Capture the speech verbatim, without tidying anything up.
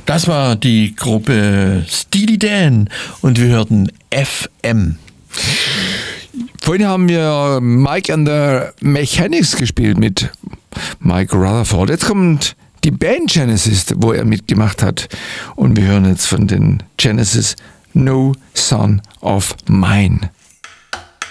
Das war die Gruppe Steely Dan und wir hörten F M. Vorhin haben wir Mike and the Mechanics gespielt mit Mike Rutherford. Jetzt kommt die Band Genesis, wo er mitgemacht hat. Und wir hören jetzt von den Genesis No Son of Mine.